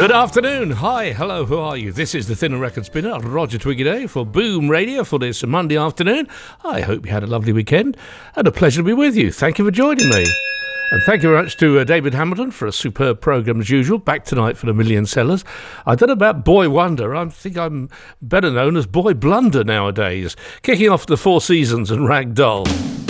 Good afternoon. Hi, hello, who are you? This is the Thinner Record Spinner, Roger Twiggy Day for Boom Radio for this Monday afternoon. I hope you had a lovely weekend and a pleasure to be with you. Thank you for joining me. And thank you very much to David Hamilton for a superb programme as usual. Back tonight for the Million Sellers. I don't know about Boy Wonder. I think I'm better known as Boy Blunder nowadays. Kicking off the Four Seasons and Rag Doll.